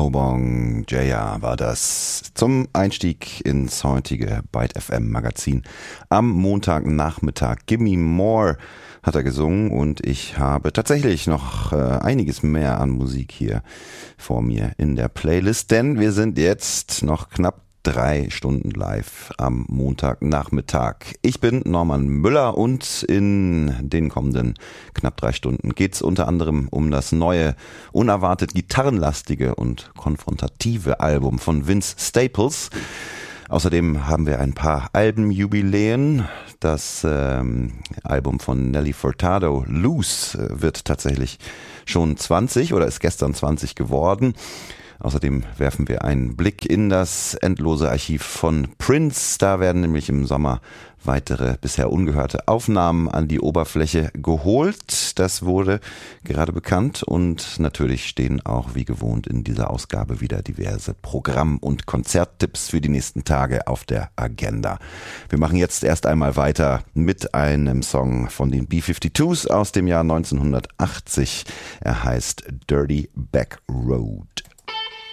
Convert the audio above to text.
Obong Jaya war das zum Einstieg ins heutige Byte FM Magazin. Am Montagnachmittag Gimme More hat er gesungen und ich habe tatsächlich noch einiges mehr an Musik hier vor mir in der Playlist, denn wir sind jetzt noch knapp 3 Stunden live am Montagnachmittag. Ich bin Norman Müller und in den kommenden knapp 3 Stunden geht's unter anderem um das neue, unerwartet gitarrenlastige und konfrontative Album von Vince Staples. Außerdem haben wir ein paar Albenjubiläen. Das Album von Nelly Furtado, Loose, wird tatsächlich schon 20 oder ist gestern 20 geworden. Außerdem werfen wir einen Blick in das endlose Archiv von Prince. Da werden nämlich im Sommer weitere bisher ungehörte Aufnahmen an die Oberfläche geholt. Das wurde gerade bekannt und natürlich stehen auch wie gewohnt in dieser Ausgabe wieder diverse Programm- und Konzerttipps für die nächsten Tage auf der Agenda. Wir machen jetzt erst einmal weiter mit einem Song von den B-52s aus dem Jahr 1980. Er heißt Dirty Back Road.